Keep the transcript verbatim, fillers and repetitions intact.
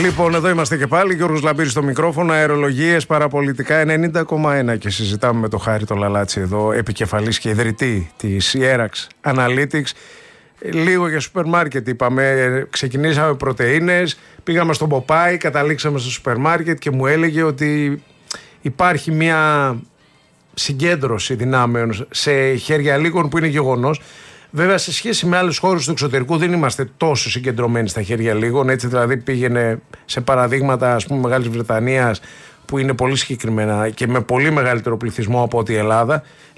Λοιπόν, εδώ είμαστε και πάλι. Γιώργος Λαμπύρης στο μικρόφωνο. Αερολογίες, παραπολιτικά ενενήντα κόμμα ένα. Και συζητάμε με τον Χάρη το Λαλάτσι εδώ, επικεφαλής και ιδρυτή της Ierax Analytics. Λίγο για σούπερ μάρκετ είπαμε. Ξεκινήσαμε πρωτεΐνες, πήγαμε στον Ποπάι, καταλήξαμε στο σούπερ μάρκετ και μου έλεγε ότι υπάρχει μια συγκέντρωση δυνάμεων σε χέρια λίγων που είναι γεγονός. Βέβαια, σε σχέση με άλλες χώρες του εξωτερικού δεν είμαστε τόσο συγκεντρωμένοι στα χέρια λίγων. Έτσι, δηλαδή, πήγαινε σε παραδείγματα, ας πούμε, Μεγάλης Βρετανίας που είναι πολύ συγκεκριμένα και με πολύ μεγαλύτερο πληθυσμό από ό,τι η Ελλάδα.